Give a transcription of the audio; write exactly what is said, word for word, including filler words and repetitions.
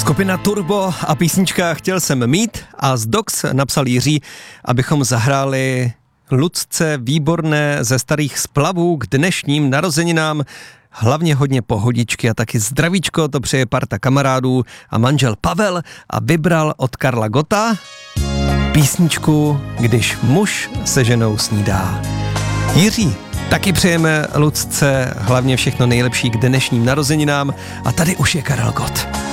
Skupina Turbo a písnička Chtěl jsem mít a z Dox napsal Jiří, abychom zahráli Lucce Výborné ze Starých Splavů k dnešním narozeninám. Hlavně hodně pohodičky a taky zdravíčko, to přeje parta kamarádů a manžel Pavel a vybral od Karla Gotta písničku Když muž se ženou snídá. Jiří, taky přejeme Lucce hlavně všechno nejlepší k dnešním narozeninám a tady už je Karel Gott.